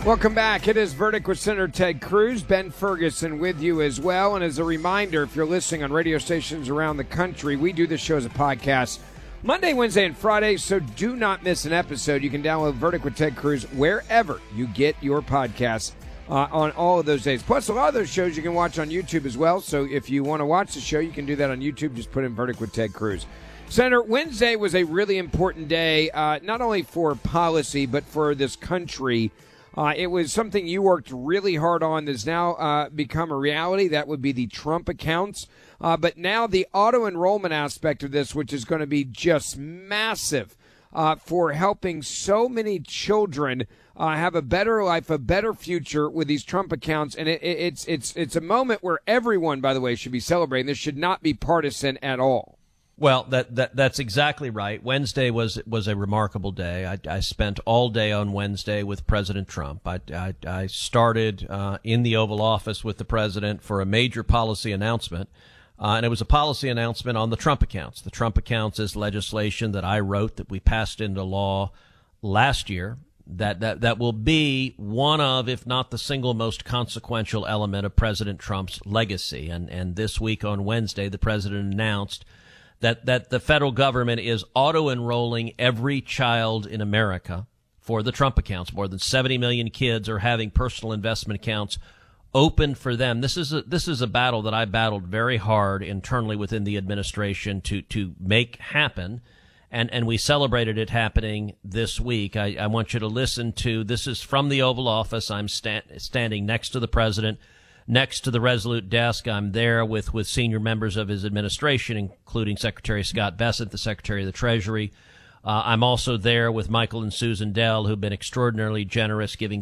Welcome back. It is Verdict with Senator Ted Cruz. Ben Ferguson with you as well. And as a reminder, if you're listening on radio stations around the country, we do this show as a podcast Monday, Wednesday, and Friday, so do not miss an episode. You can download Verdict with Ted Cruz wherever you get your podcasts on all of those days. Plus, a lot of those shows you can watch on YouTube as well. So if you want to watch the show, you can do that on YouTube. Just put in Verdict with Ted Cruz. Senator, Wednesday was a really important day, not only for policy, but for this country. It was something you worked really hard on that's now become a reality. That would be the Trump accounts. But now the auto-enrollment aspect of this, which is going to be just massive for helping so many children have a better life, a better future with these Trump accounts. And it's a moment where everyone, by the way, should be celebrating. This should not be partisan at all. Well, that's exactly right. Wednesday was a remarkable day. I spent all day on Wednesday with President Trump. I started in the Oval Office with the president for a major policy announcement, and it was a policy announcement on the Trump accounts. The Trump accounts is legislation that I wrote that we passed into law last year. That will be one of, if not the single most consequential element of President Trump's legacy. And this week on Wednesday, the president announced that the federal government is auto-enrolling every child in America for the Trump accounts. More than 70 million kids are having personal investment accounts open for them. This is a battle that I battled very hard internally within the administration to make happen, and we celebrated it happening this week. I want you to listen to, this is from the Oval Office. I'm standing next to the president, next to the Resolute desk. I'm there with senior members of his administration, including Secretary Scott Bessent, the Secretary of the Treasury. I'm also there with Michael and Susan Dell, who've been extraordinarily generous, giving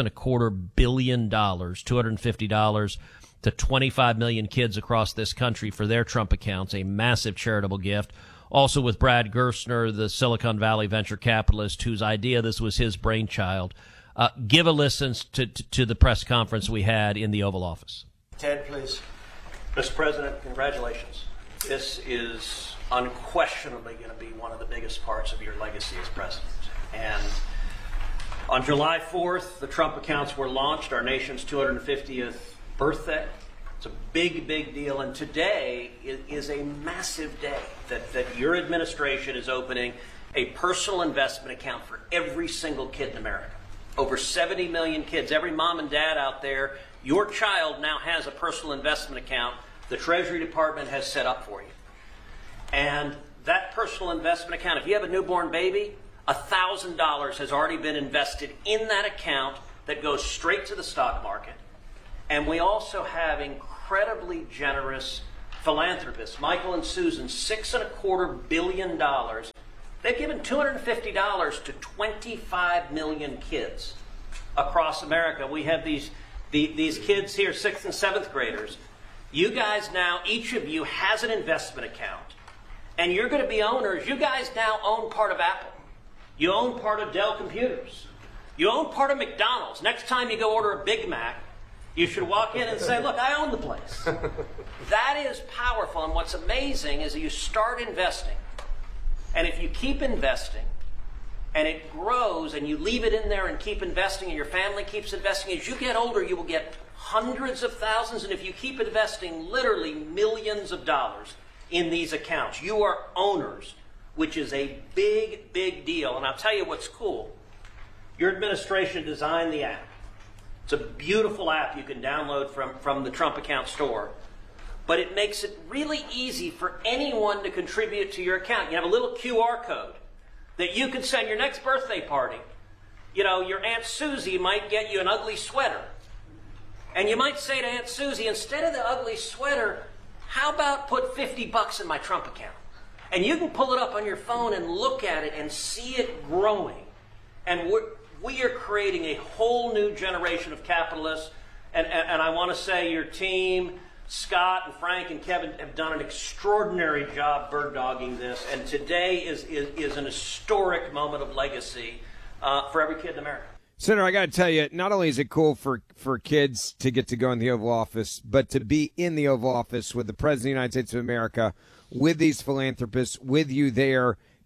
$6.25 billion, $250 to 25 million kids across this country for their Trump accounts, a massive charitable gift. Also with Brad Gerstner, the Silicon Valley venture capitalist, whose idea this was his brainchild. Give a listen to the press conference we had in the Oval Office. Ted, please. Mr. President, congratulations. This is unquestionably going to be one of the biggest parts of your legacy as president. And on July 4th, the Trump accounts were launched, our nation's 250th birthday. It's a big, big deal. And today is a massive day that your administration is opening a personal investment account for every single kid in America. Over 70 million kids, every mom and dad out there, your child now has a personal investment account the Treasury Department has set up for you. And that personal investment account, if you have a newborn baby, $1,000 has already been invested in that account that goes straight to the stock market. And we also have incredibly generous philanthropists. Michael and Susan, $6.25 billion. They've given $250 to 25 million kids across America. We have these kids here, 6th and 7th graders. You guys now, each of you has an investment account. And you're going to be owners. You guys now own part of Apple. You own part of Dell Computers. You own part of McDonald's. Next time you go order a Big Mac, you should walk in and say, look, I own the place. That is powerful. And what's amazing is that you start investing. And if you keep investing, and it grows, and you leave it in there and keep investing, and your family keeps investing, as you get older, you will get hundreds of thousands, and if you keep investing, literally millions of dollars in these accounts. You are owners, which is a big, big deal. And I'll tell you what's cool. Your administration designed the app. It's a beautiful app you can download from the Trump account store. But it makes it really easy for anyone to contribute to your account. You have a little QR code that you can send your next birthday party. You know, your Aunt Susie might get you an ugly sweater. And you might say to Aunt Susie, instead of the ugly sweater, how about put $50 in my Trump account? And you can pull it up on your phone and look at it and see it growing. And we are creating a whole new generation of capitalists. And I want to say your team, Scott and Frank and Kevin, have done an extraordinary job bird-dogging this. And today is an historic moment of legacy for every kid in America. Senator, I got to tell you, not only is it cool for kids to get to go in the Oval Office, but to be in the Oval Office with the President of the United States of America, with these philanthropists, with you there,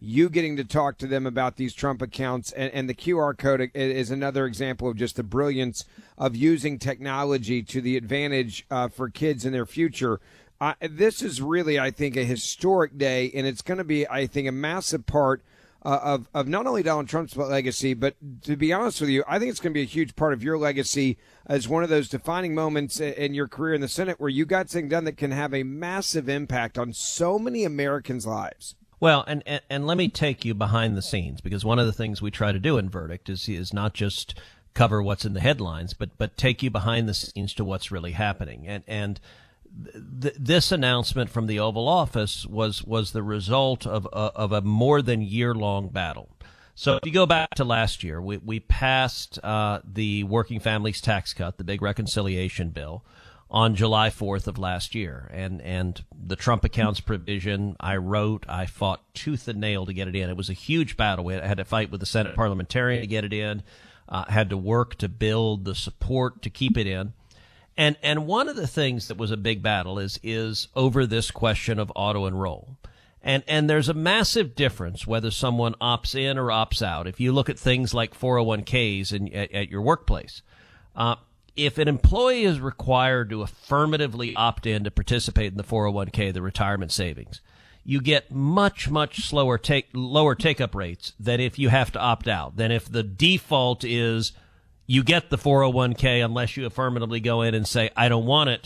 you getting to talk to them about these Trump accounts, and the QR code is another example of just the brilliance of using technology to the advantage for kids in their future. This is really, I think, a historic day, and it's going to be, I think, a massive part of not only Donald Trump's legacy, but to be honest with you, I think it's going to be a huge part of your legacy as one of those defining moments in your career in the Senate where you got something done that can have a massive impact on so many Americans' lives. Well, and let me take you behind the scenes, because one of the things we try to do in Verdict is not just cover what's in the headlines, but take you behind the scenes to what's really happening. And this announcement from the Oval Office was the result of a more than year-long battle. So if you go back to last year, we passed the Working Families Tax Cut, the big reconciliation bill, on July 4th of last year. And the Trump accounts provision, I fought tooth and nail to get it in. It was a huge battle. We had to fight with the Senate parliamentarian to get it in, had to work to build the support to keep it in. And one of the things that was a big battle is over this question of auto enroll. And there's a massive difference whether someone opts in or opts out. If you look at things like 401ks at your workplace, if an employee is required to affirmatively opt in to participate in the 401k, the retirement savings, you get much lower take-up rates than if you have to opt out, than if the default is you get the 401k unless you affirmatively go in and say, I don't want it.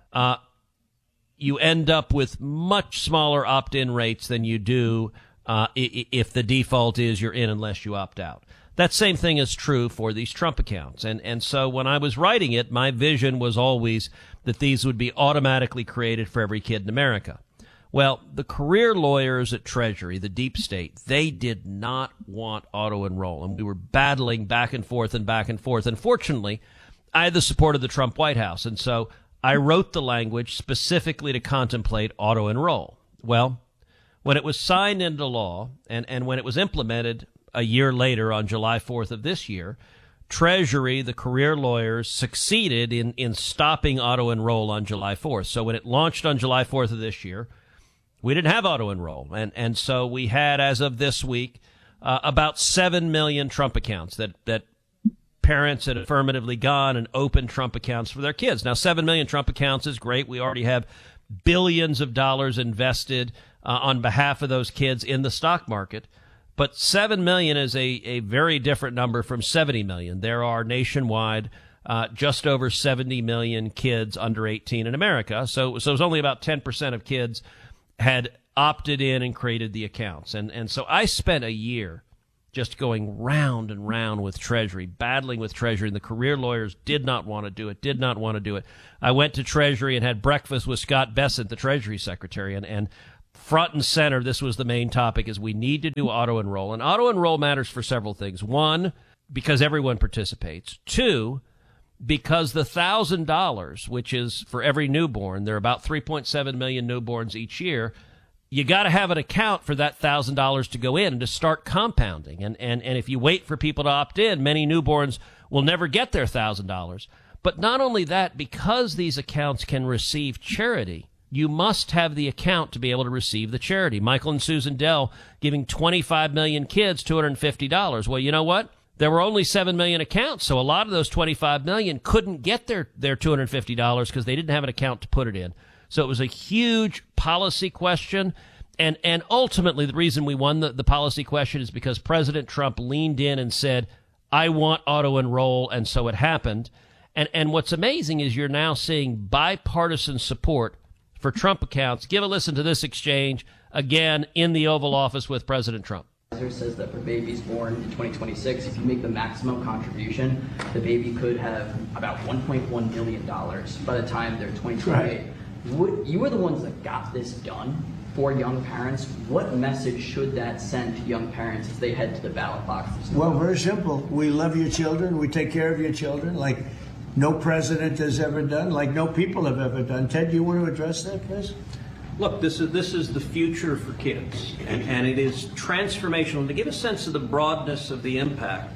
You end up with much smaller opt-in rates than you do if the default is you're in unless you opt out. That same thing is true for these Trump accounts. And so when I was writing it, my vision was always that these would be automatically created for every kid in America. Well, the career lawyers at Treasury, the deep state, they did not want auto enroll. And we were battling back and forth and back and forth. And fortunately, I had the support of the Trump White House. And so I wrote the language specifically to contemplate auto enroll. Well, when it was signed into law and when it was implemented a year later on July 4th of this year, Treasury, the career lawyers, succeeded in stopping auto enroll on July 4th. So when it launched on July 4th of this year, we didn't have auto enroll. And so we had, as of this week, about 7 million Trump accounts that parents had affirmatively gone and opened Trump accounts for their kids. Now, 7 million Trump accounts is great. We already have billions of dollars invested on behalf of those kids in the stock market. But 7 million is a very different number from 70 million. There are nationwide just over 70 million kids under 18 in America. So it's only about 10% of kids had opted in and created the accounts. And so I spent a year just going round and round with Treasury, battling with Treasury, and the career lawyers did not want to do it, I went to Treasury and had breakfast with Scott Bessent, the Treasury Secretary, and front and center, this was the main topic, is we need to do auto enroll. And auto enroll matters for several things. One, because everyone participates. Two, because the $1,000, which is for every newborn, there are about 3.7 million newborns each year, you got to have an account for that $1,000 to go in and to start compounding. And if you wait for people to opt in, many newborns will never get their $1,000. But not only that, because these accounts can receive charity, you must have the account to be able to receive the charity. Michael and Susan Dell giving 25 million kids $250. Well, you know what? There were only 7 million accounts, so a lot of those 25 million couldn't get their $250 because they didn't have an account to put it in. So it was a huge policy question. And ultimately, the reason we won the policy question is because President Trump leaned in and said, I want auto enroll, and so it happened. And what's amazing is you're now seeing bipartisan support for Trump accounts. Give a listen to this exchange, again, in the Oval Office with President Trump. Says that for babies born in 2026, if you make the maximum contribution, the baby could have about $1.1 million by the time they're 28. Right. You were the ones that got this done for young parents. What message should that send to young parents as they head to the ballot box? Well, very simple. We love your children. We take care of your children like no president has ever done, like no people have ever done. Ted, do you want to address that, please? Look, this is the future for kids, and it is transformational. To give a sense of the broadness of the impact,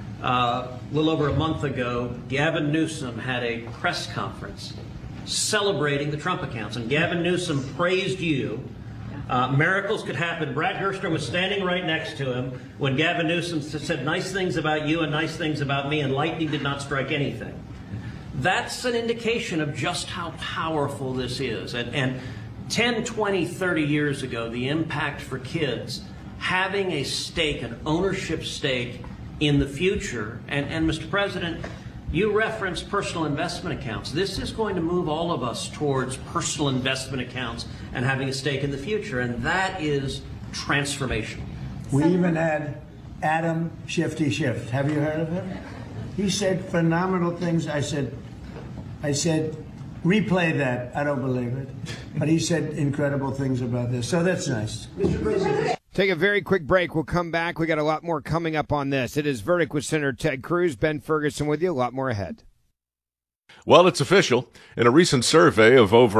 a little over a month ago, Gavin Newsom had a press conference celebrating the Trump accounts, and Gavin Newsom praised you Miracles could happen. Brad Gerstner was standing right next to him when Gavin Newsom said nice things about you and nice things about me, and lightning did not strike anything. That's an indication of just how powerful this is. And 10, 20, 30 years ago, the impact for kids, having a stake, an ownership stake in the future, and Mr. President, you referenced personal investment accounts. This is going to move all of us towards personal investment accounts and having a stake in the future, and that is transformational. We even had Adam Shifty Schiff. Have you heard of him? He said phenomenal things. I said, replay that. I don't believe it. But he said incredible things about this. So that's nice. Mr. President. Take a very quick break. We'll come back. We got a lot more coming up on this. It is Verdict with Senator Ted Cruz. Ben Ferguson with you. A lot more ahead. Well, it's official. In a recent survey of over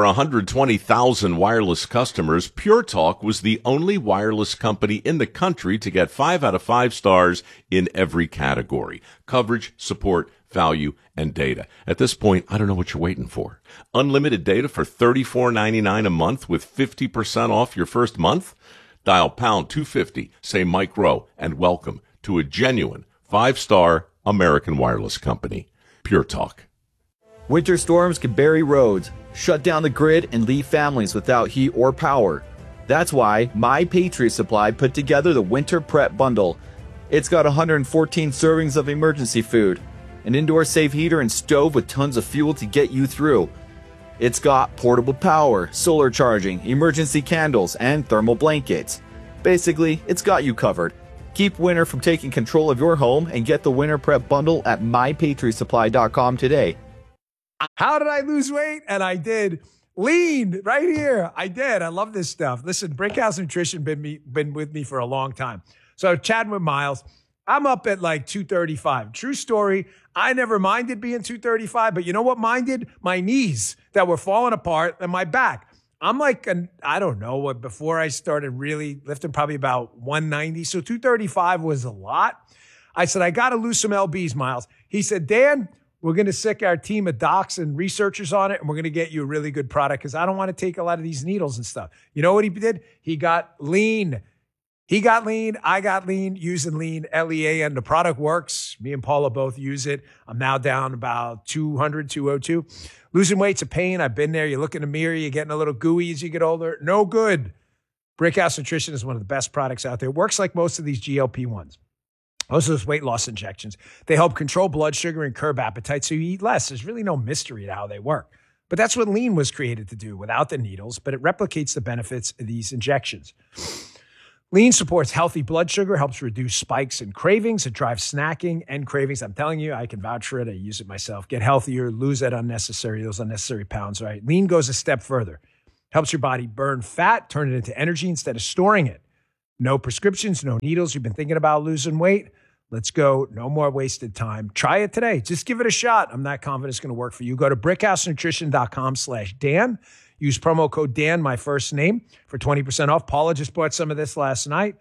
120,000 wireless customers, Pure Talk was the only wireless company in the country to get 5 out of 5 stars in every category: coverage, support, value, and data. At this point, I don't know what you're waiting for. Unlimited data for $34.99 a month with 50% off your first month? Dial pound 250, say Mike Rowe, and welcome to a genuine 5-star American wireless company. Pure Talk. Winter storms can bury roads, shut down the grid, and leave families without heat or power. That's why My Patriot Supply put together the Winter Prep Bundle. It's got 114 servings of emergency food, an indoor safe heater and stove with tons of fuel to get you through. It's got portable power, solar charging, emergency candles, and thermal blankets. Basically, it's got you covered. Keep winter from taking control of your home and get the Winter Prep Bundle at MyPatriotSupply.com today. How did I lose weight? And I did. Lean right here. I did. I love this stuff. Listen, Brickhouse Nutrition been with me for a long time. So chatting with Miles, I'm up at like 235. True story. I never minded being 235, but you know what minded? My knees that were falling apart and my back. I'm like, I don't know, before I started really lifting, probably about 190. So 235 was a lot. I said, I got to lose some LBs, Miles. He said, Dan, we're going to sick our team of docs and researchers on it, and we're going to get you a really good product because I don't want to take a lot of these needles and stuff. You know what he did? He got lean. He got lean. I got lean using lean, LEAN. The product works. Me and Paula both use it. I'm now down about 200, 202. Losing weight's a pain. I've been there. You look in the mirror. You're getting a little gooey as you get older. No good. Brickhouse Nutrition is one of the best products out there. It works like most of these GLP-1s. Most of those weight loss injections. They help control blood sugar and curb appetite so you eat less. There's really no mystery to how they work. But that's what lean was created to do without the needles, but it replicates the benefits of these injections. Lean supports healthy blood sugar, helps reduce spikes and cravings. It drives snacking and cravings. I'm telling you, I can vouch for it. I use it myself. Get healthier, lose those unnecessary pounds, right? Lean goes a step further. Helps your body burn fat, turn it into energy instead of storing it. No prescriptions, no needles. You've been thinking about losing weight? Let's go. No more wasted time. Try it today. Just give it a shot. I'm not confident it's going to work for you. Go to brickhousenutrition.com/Dan. Use promo code Dan, my first name, for 20% off. Paula just bought some of this last night.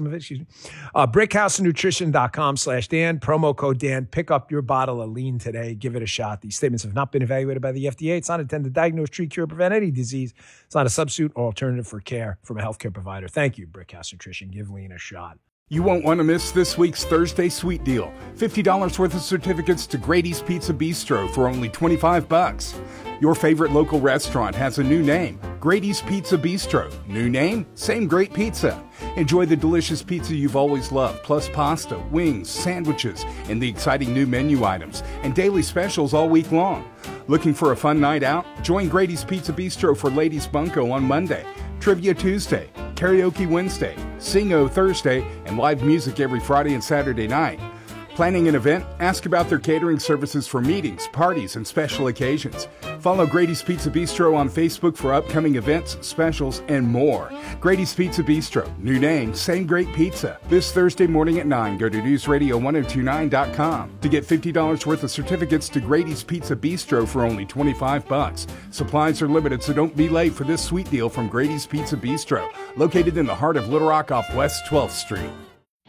Brickhousenutrition.com/Dan. Promo code Dan. Pick up your bottle of lean today. Give it a shot. These statements have not been evaluated by the FDA. It's not intended to diagnose, treat, cure, or prevent any disease. It's not a substitute or alternative for care from a healthcare provider. Thank you, Brickhouse Nutrition. Give lean a shot. You won't want to miss this week's Thursday Sweet Deal. $50 worth of certificates to Grady's Pizza Bistro for only $25. Your favorite local restaurant has a new name, Grady's Pizza Bistro. New name, same great pizza. Enjoy the delicious pizza you've always loved, plus pasta, wings, sandwiches, and the exciting new menu items, and daily specials all week long. Looking for a fun night out? Join Grady's Pizza Bistro for Ladies Bunko on Monday, Trivia Tuesday, Karaoke Wednesday, Sing-O Thursday, and live music every Friday and Saturday night. Planning an event? Ask about their catering services for meetings, parties, and special occasions. Follow Grady's Pizza Bistro on Facebook for upcoming events, specials, and more. Grady's Pizza Bistro. New name, same great pizza. This Thursday morning at 9, go to newsradio1029.com to get $50 worth of certificates to Grady's Pizza Bistro for only $25. Supplies are limited, so don't be late for this sweet deal from Grady's Pizza Bistro, located in the heart of Little Rock off West 12th Street.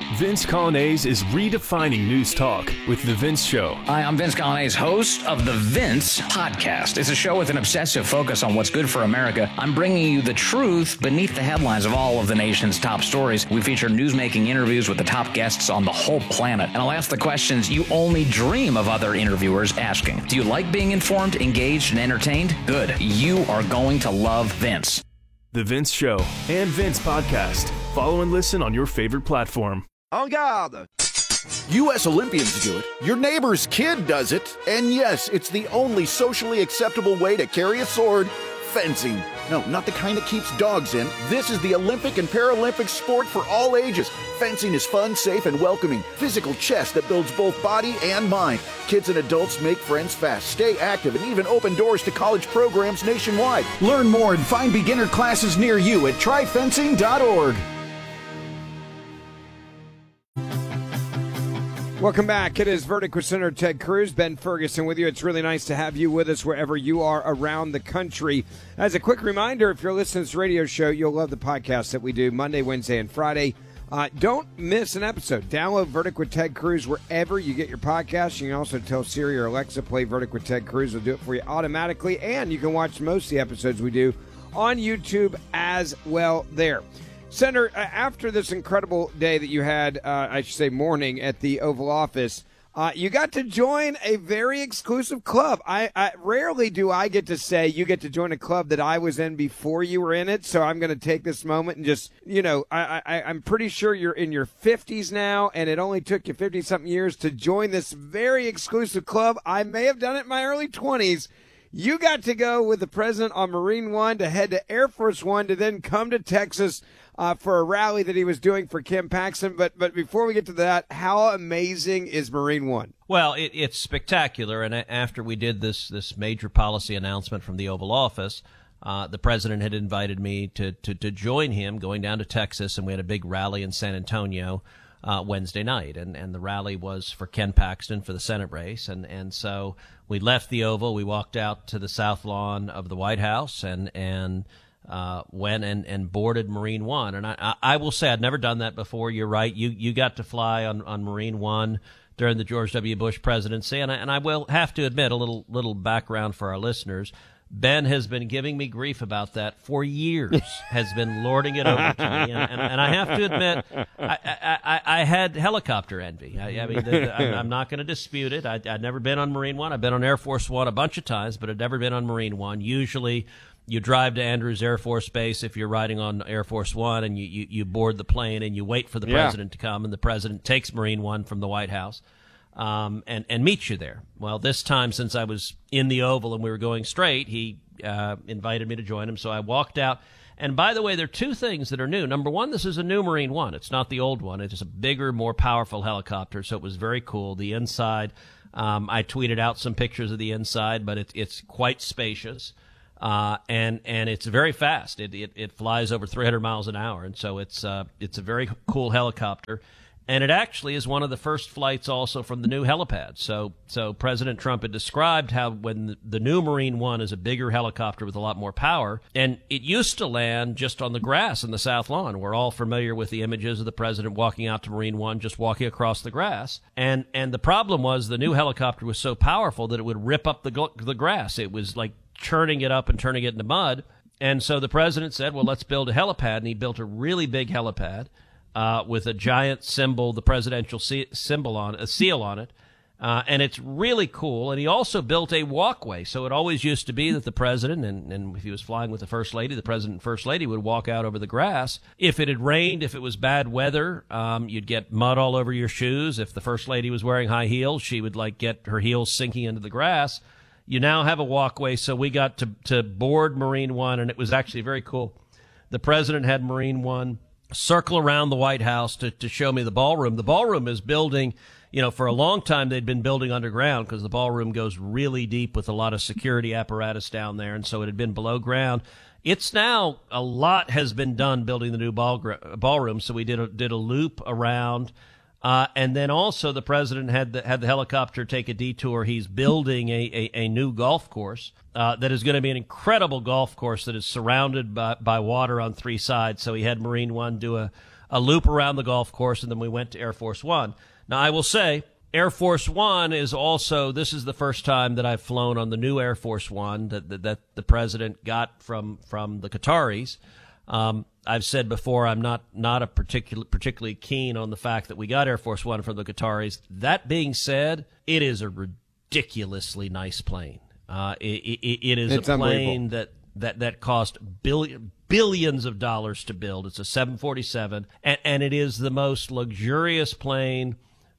Vince Colonnese is redefining news talk with The Vince Show. Hi, I'm Vince Colonnese, host of The Vince Podcast. It's a show with an obsessive focus on what's good for America. I'm bringing you the truth beneath the headlines of all of the nation's top stories. We feature newsmaking interviews with the top guests on the whole planet. And I'll ask the questions you only dream of other interviewers asking. Do you like being informed, engaged, and entertained? Good. You are going to love Vince. The Vince Show and Vince Podcast. Follow and listen on your favorite platform. En garde! U.S. Olympians do it. Your neighbor's kid does it. And yes, it's the only socially acceptable way to carry a sword. Fencing. No, not the kind that keeps dogs in. This is the Olympic and Paralympic sport for all ages. Fencing is fun, safe, and welcoming. Physical chess that builds both body and mind. Kids and adults make friends fast, stay active, and even open doors to college programs nationwide. Learn more and find beginner classes near you at tryfencing.org. Welcome back. It is Verdict with Senator Ted Cruz. Ben Ferguson with you. It's really nice to have you with us wherever you are around the country. As a quick reminder, if you're listening to this radio show, you'll love the podcast that we do Monday, Wednesday, and Friday. Don't miss an episode. Download Verdict with Ted Cruz wherever you get your podcast. You can also tell Siri or Alexa, play Verdict with Ted Cruz. They'll do it for you automatically. And you can watch most of the episodes we do on YouTube as well there. Senator, after this incredible day that you had, I should say morning, at the Oval Office, you got to join a very exclusive club. I rarely do I get to say you get to join a club that I was in before you were in it, so I'm going to take this moment and just, I'm pretty sure you're in your 50s now, and it only took you 50-something years to join this very exclusive club. I may have done it in my early 20s. You got to go with the president on Marine One to head to Air Force One to then come to Texas for a rally that he was doing for Ken Paxton. But before we get to that, how amazing is Marine One? Well, it's spectacular. And after we did this major policy announcement from the Oval Office, the president had invited me to join him going down to Texas, and we had a big rally in San Antonio Wednesday night. And the rally was for Ken Paxton for the Senate race. And so we left the Oval. We walked out to the South Lawn of the White House and went and boarded Marine One. And I will say I'd never done that before. You're right. You got to fly on Marine One during the George W. Bush presidency. And I will have to admit, a little background for our listeners. Ben has been giving me grief about that for years, has been lording it over to me. And I have to admit, I had helicopter envy. I'm not going to dispute it. I'd never been on Marine One. I've been on Air Force One a bunch of times, but I'd never been on Marine One. Usually you drive to Andrews Air Force Base if you're riding on Air Force One, and you board the plane and you wait for the president to come, and the president takes Marine One from the White House. And meet you there. Well, this time, since I was in the Oval and we were going straight, he invited me to join him. So I walked out. And by the way, there are two things that are new. Number one, this is a new Marine One. It's not the old one. It's a bigger, more powerful helicopter. So it was very cool. The inside, I tweeted out some pictures of the inside, but it's quite spacious. And it's very fast. It flies over 300 miles an hour. And so it's a very cool helicopter. And it actually is one of the first flights also from the new helipad. So President Trump had described how when the new Marine One is a bigger helicopter with a lot more power, and it used to land just on the grass in the South Lawn. We're all familiar with the images of the president walking out to Marine One, just walking across the grass. And the problem was the new helicopter was so powerful that it would rip up the grass. It was like churning it up and turning it into mud. And so the president said, well, let's build a helipad. And he built a really big helipad. With a giant symbol, the presidential symbol on a seal on it, and it's really cool. And he also built a walkway. So it always used to be that the president, and if he was flying with the first lady, the president and first lady would walk out over the grass. If it had rained, if it was bad weather, you'd get mud all over your shoes. If the first lady was wearing high heels, she would get her heels sinking into the grass. You now have a walkway. So we got to board Marine One, and it was actually very cool. The president had Marine One circle around the White House to show me the ballroom. The ballroom is building, for a long time they'd been building underground because the ballroom goes really deep with a lot of security apparatus down there, and so it had been below ground. It's now, a lot has been done building the new ballroom, so we did a loop around. And then also the president had the helicopter take a detour. He's building a new golf course that is going to be an incredible golf course that is surrounded by water on three sides. So he had Marine One do a loop around the golf course, and then we went to Air Force One. Now, I will say, Air Force One is also, this is the first time that I've flown on the new Air Force One that the president got from the Qataris. I've said before, I'm not a particularly keen on the fact that we got Air Force One from the Qataris. That being said, it is a ridiculously nice plane. It is a plane that cost billions of dollars to build. It's a 747, and it is the most luxurious plane.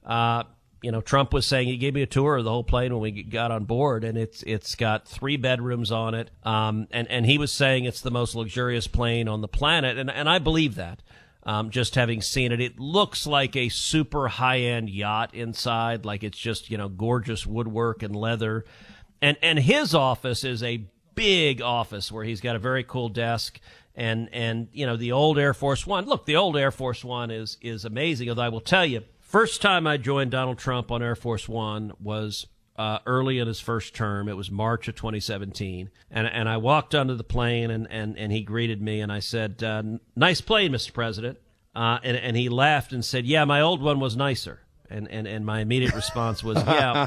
Trump was saying, he gave me a tour of the whole plane when we got on board, and it's got 3 bedrooms on it. And he was saying it's the most luxurious plane on the planet, and I believe that. Just having seen it, it looks like a super high-end yacht inside, like it's just, gorgeous woodwork and leather. And his office is a big office where he's got a very cool desk. And the old Air Force One. Look, the old Air Force One is amazing. Although I will tell you, first time I joined Donald Trump on Air Force One was early in his first term. It was March of 2017. And I walked onto the plane, and he greeted me, and I said, "Nice plane, Mr. President." And he laughed and said, "Yeah, my old one was nicer." And my immediate response was, "Yeah."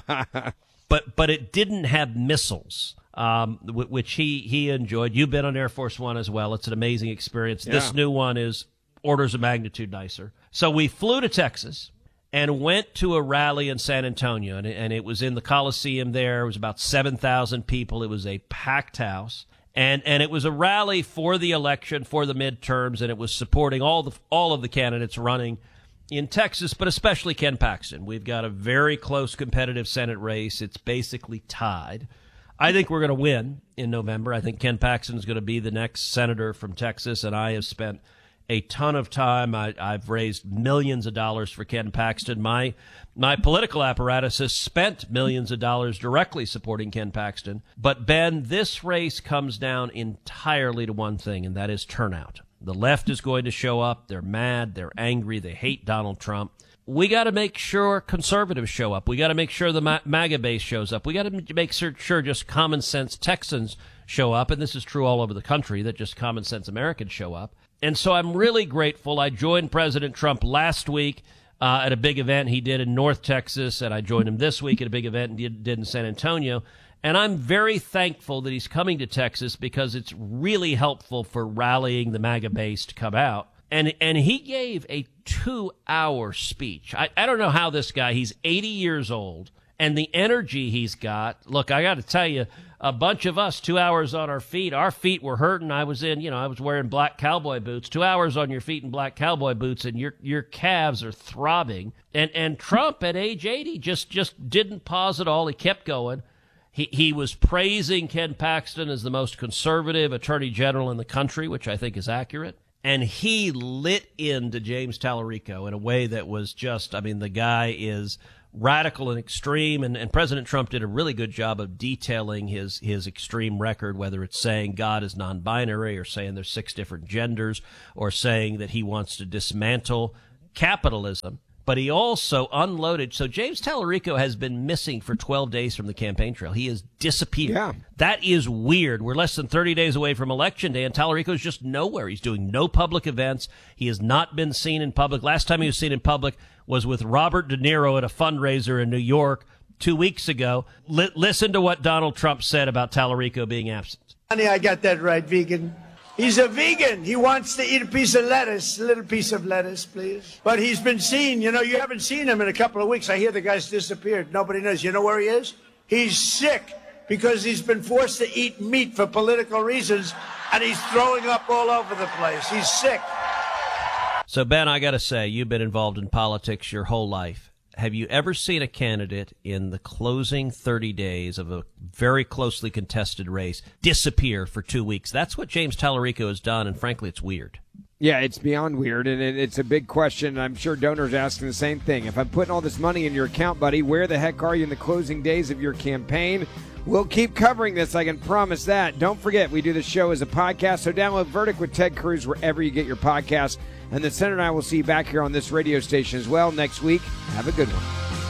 But it didn't have missiles, which he enjoyed. You've been on Air Force One as well. It's an amazing experience. Yeah. This new one is orders of magnitude nicer. So we flew to Texas and went to a rally in San Antonio, and it was in the Coliseum there. It was about 7,000 people. It was a packed house. And it was a rally for the election, for the midterms, and it was supporting all of the candidates running in Texas, but especially Ken Paxton. We've got a very close competitive Senate race. It's basically tied. I think we're going to win in November. I think Ken Paxton is going to be the next senator from Texas, and I have spent a ton of time. I've raised millions of dollars for Ken Paxton. My political apparatus has spent millions of dollars directly supporting Ken Paxton. But, Ben, this race comes down entirely to one thing, and that is turnout. The left is going to show up. They're mad. They're angry. They hate Donald Trump. We got to make sure conservatives show up. We got to make sure the MAGA base shows up. We got to make sure just common sense Texans show up. And this is true all over the country, that just common sense Americans show up. And so I'm really grateful. I joined President Trump last week at a big event he did in North Texas, and I joined him this week at a big event he did in San Antonio. And I'm very thankful that he's coming to Texas because it's really helpful for rallying the MAGA base to come out. And he gave a 2-hour speech. I don't know how this guy, he's 80 years old, and the energy he's got. Look, I got to tell you, a bunch of us, 2 hours on our feet were hurting. I was wearing black cowboy boots. 2 hours on your feet in black cowboy boots, and your calves are throbbing. And Trump at age 80 just didn't pause at all. He kept going. He was praising Ken Paxton as the most conservative attorney general in the country, which I think is accurate. And he lit into James Tallarico in a way that was just, the guy is radical and extreme. And President Trump did a really good job of detailing his extreme record, whether it's saying God is non-binary or saying there's 6 different genders or saying that he wants to dismantle capitalism. But he also unloaded. So James Tallarico has been missing for 12 days from the campaign trail. He has disappeared. Yeah. That is weird. We're less than 30 days away from Election Day, and Tallarico is just nowhere. He's doing no public events. He has not been seen in public. Last time he was seen in public was with Robert De Niro at a fundraiser in New York 2 weeks ago. Listen to what Donald Trump said about Tallarico being absent. Honey, I got that right, vegan. He's a vegan. He wants to eat a piece of lettuce, a little piece of lettuce, please. But he's been seen. You haven't seen him in a couple of weeks. I hear the guy's disappeared. Nobody knows. You know where he is? He's sick because he's been forced to eat meat for political reasons, and he's throwing up all over the place. He's sick. So, Ben, I got to say, you've been involved in politics your whole life. Have you ever seen a candidate in the closing 30 days of a very closely contested race disappear for 2 weeks? That's what James Tallarico has done, and frankly, it's weird. Yeah, it's beyond weird, and it's a big question. I'm sure donors are asking the same thing. If I'm putting all this money in your account, buddy, where the heck are you in the closing days of your campaign? We'll keep covering this, I can promise that. Don't forget, we do the show as a podcast, so download Verdict with Ted Cruz wherever you get your podcasts. And the Senator and I will see you back here on this radio station as well next week. Have a good one.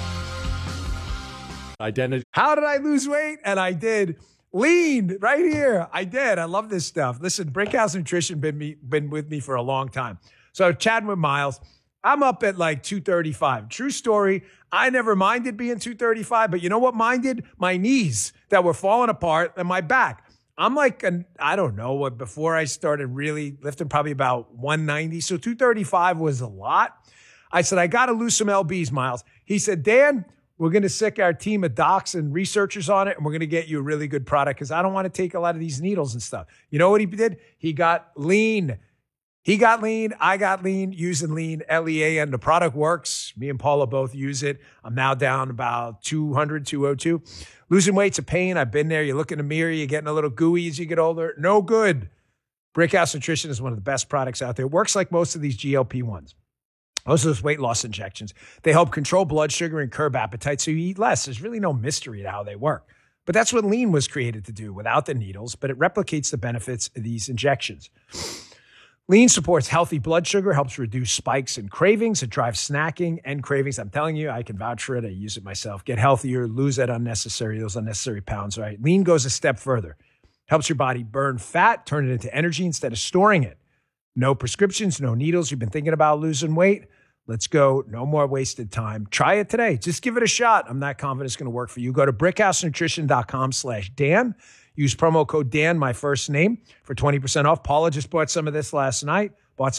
Identity. How did I lose weight? And I did. Lean right here. I did. I love this stuff. Listen, Brickhouse Nutrition been with me for a long time. So chatting with Miles, I'm up at like 235. True story. I never minded being 235, but you know what minded? My knees that were falling apart and my back. I'm like, I don't know what, before I started really lifting, probably about 190. So 235 was a lot. I said, I got to lose some LBs, Miles. He said, Dan, we're going to sick our team of docs and researchers on it, and we're going to get you a really good product because I don't want to take a lot of these needles and stuff. You know what he did? He got lean. He got lean. I got lean, using lean, LEAN. The product works. Me and Paula both use it. I'm now down about 200, 202. Losing weight's a pain. I've been there. You look in the mirror, you're getting a little gooey as you get older. No good. Brickhouse Nutrition is one of the best products out there. It works like most of these GLP-1s. Most of those weight loss injections. They help control blood sugar and curb appetite so you eat less. There's really no mystery to how they work. But that's what lean was created to do without the needles, but it replicates the benefits of these injections. Lean supports healthy blood sugar, helps reduce spikes and cravings. It drives snacking and cravings. I'm telling you, I can vouch for it. I use it myself. Get healthier, lose those unnecessary pounds, right? Lean goes a step further. Helps your body burn fat, turn it into energy instead of storing it. No prescriptions, no needles. You've been thinking about losing weight? Let's go. No more wasted time. Try it today. Just give it a shot. I'm not confident it's going to work for you. Go to brickhousenutrition.com/Dan. Use promo code Dan, my first name, for 20% off. Paula just bought some of this last night.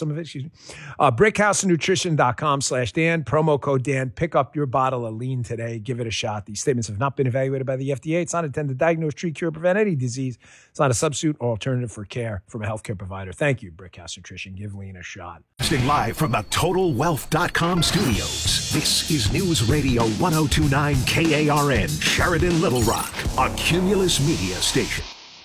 Brickhousenutrition.com/Dan. Promo code Dan. Pick up your bottle of lean today. Give it a shot. These statements have not been evaluated by the FDA. It's not intended to diagnose, treat, cure, prevent any disease. It's not a substitute or alternative for care from a healthcare provider. Thank you, Brickhouse Nutrition. Give lean a shot. Live from the TotalWealth.com studios, this is News Radio 102.9 KARN, Sheridan, Little Rock, a Cumulus Media station.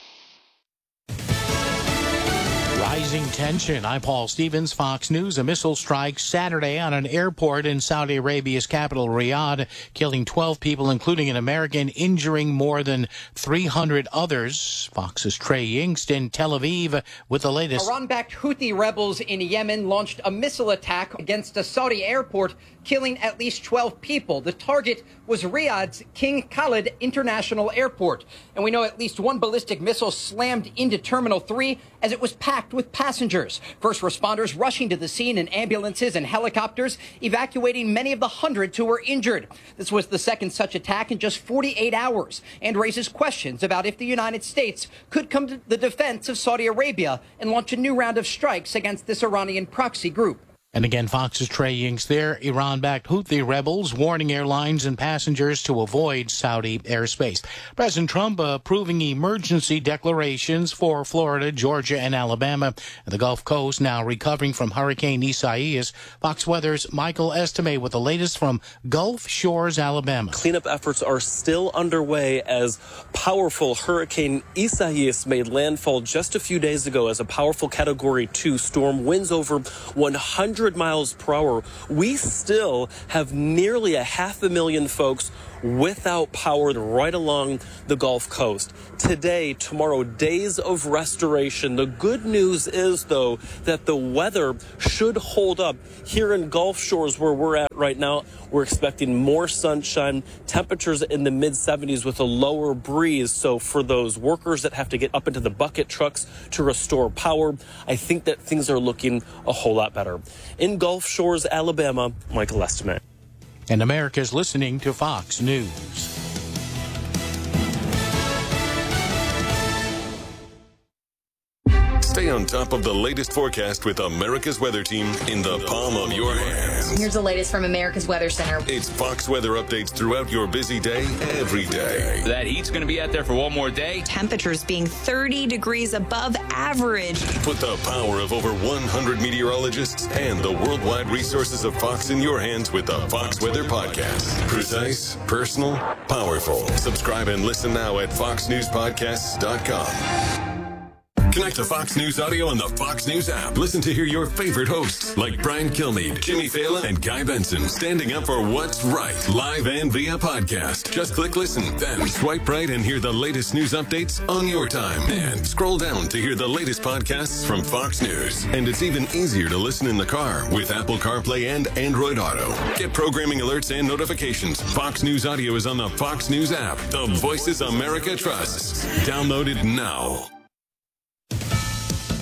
Rising tension. I'm Paul Stevens, Fox News. A missile strike Saturday on an airport in Saudi Arabia's capital, Riyadh, killing 12 people, including an American, injuring more than 300 others. Fox's Trey Yingst in Tel Aviv with the latest. Iran-backed Houthi rebels in Yemen launched a missile attack against a Saudi airport, killing at least 12 people. The target was Riyadh's King Khalid International Airport. And we know at least one ballistic missile slammed into Terminal 3 as it was packed with passengers. First responders rushing to the scene in ambulances and helicopters, evacuating many of the hundreds who were injured. This was the second such attack in just 48 hours and raises questions about if the United States could come to the defense of Saudi Arabia and launch a new round of strikes against this Iranian proxy group. And again, Fox's Trey Yingst there. Iran-backed Houthi rebels warning airlines and passengers to avoid Saudi airspace. President Trump approving emergency declarations for Florida, Georgia, and Alabama. And the Gulf Coast now recovering from Hurricane Isaias. Fox Weather's Michael Estime with the latest from Gulf Shores, Alabama. Cleanup efforts are still underway as powerful Hurricane Isaias made landfall just a few days ago as a powerful Category 2 storm. Winds over 100 miles per hour. We still have nearly 500,000 folks without power right along the Gulf Coast. Today, tomorrow, days of restoration. The good news is, though, that the weather should hold up here in Gulf Shores where we're at right now. We're expecting more sunshine, temperatures in the mid-70s with a lower breeze. So for those workers that have to get up into the bucket trucks to restore power, I think that things are looking a whole lot better. In Gulf Shores, Alabama, Michael Estime. And America's listening to Fox News. Stay on top of the latest forecast with America's Weather Team in the palm of your hands. Here's the latest from America's Weather Center. It's Fox weather updates throughout your busy day, every day. That heat's going to be out there for one more day. Temperatures being 30 degrees above average. Put the power of over 100 meteorologists and the worldwide resources of Fox in your hands with the Fox Weather Podcast. Precise, personal, powerful. Subscribe and listen now at foxnewspodcasts.com. Connect to Fox News Audio on the Fox News app. Listen to hear your favorite hosts like Brian Kilmeade, Jimmy Fallon, and Guy Benson standing up for what's right, live and via podcast. Just click listen, then swipe right and hear the latest news updates on your time. And scroll down to hear the latest podcasts from Fox News. And it's even easier to listen in the car with Apple CarPlay and Android Auto. Get programming alerts and notifications. Fox News Audio is on the Fox News app. The voices America trusts. Download it now.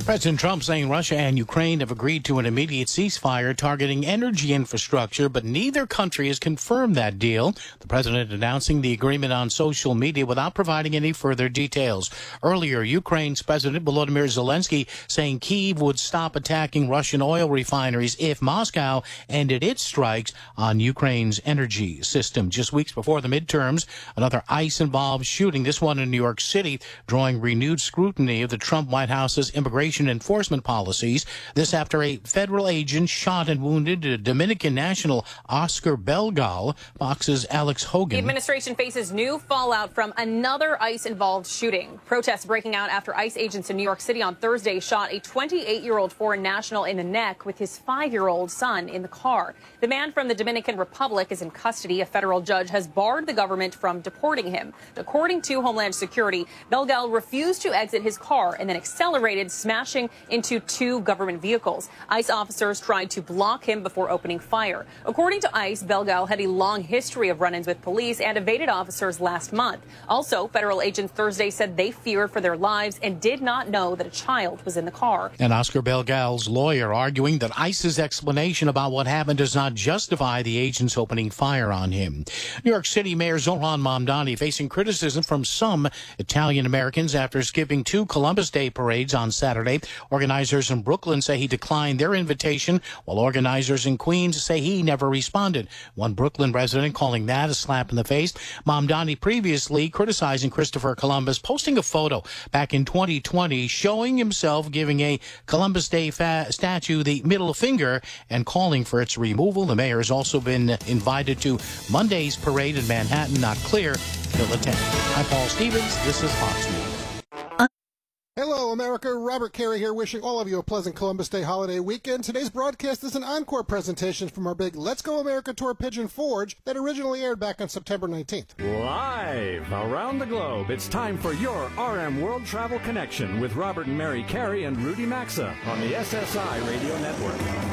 President Trump saying Russia and Ukraine have agreed to an immediate ceasefire targeting energy infrastructure, but neither country has confirmed that deal. The president announcing the agreement on social media without providing any further details. Earlier, Ukraine's President Volodymyr Zelensky saying Kyiv would stop attacking Russian oil refineries if Moscow ended its strikes on Ukraine's energy system. Just weeks before the midterms, another ICE-involved shooting, this one in New York City, drawing renewed scrutiny of the Trump White House's immigration enforcement policies. This after a federal agent shot and wounded a Dominican national, Oscar Belgal. Fox's Alex Hogan. The administration faces new fallout from another ICE-involved shooting. Protests breaking out after ICE agents in New York City on Thursday shot a 28-year-old foreign national in the neck with his 5-year-old son in the car. The man from the Dominican Republic is in custody. A federal judge has barred the government from deporting him. According to Homeland Security, Belgal refused to exit his car and then accelerated, smashing into 2 government vehicles. ICE officers tried to block him before opening fire. According to ICE, Belgal had a long history of run-ins with police and evaded officers last month. Also, federal agents Thursday said they feared for their lives and did not know that a child was in the car. And Oscar Belgal's lawyer arguing that ICE's explanation about what happened does not justify the agents opening fire on him. New York City Mayor Zohran Mamdani facing criticism from some Italian Americans after skipping 2 Columbus Day parades on Saturday. Organizers in Brooklyn say he declined their invitation, while organizers in Queens say he never responded. One Brooklyn resident calling that a slap in the face. Mamdani previously criticizing Christopher Columbus, posting a photo back in 2020 showing himself giving a Columbus Day statue the middle finger and calling for its removal. The mayor has also been invited to Monday's parade in Manhattan. Not clear if he'll attend. I'm Paul Stevens. This is Fox News. Hello, America. Robert Carey here, wishing all of you a pleasant Columbus Day holiday weekend. Today's broadcast is an encore presentation from our big Let's Go America tour Pigeon Forge that originally aired back on September 19th. Live around the globe, it's time for your RM World Travel Connection with Robert and Mary Carey and Rudy Maxa on the SSI Radio Network.